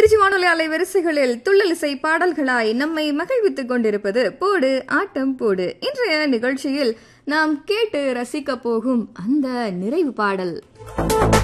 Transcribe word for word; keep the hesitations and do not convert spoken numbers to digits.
திருச்சி வானொலி அலைவரிசைகளில் துள்ளலிசை பாடல்களாய் நம்மை மகிழ்வித்துக் கொண்டிருப்பது போடு ஆட்டம் போடு. இன்றைய நிகழ்ச்சியில் நாம் கேட்டு ரசிக்க போகும் அந்த நிறைவு பாடல்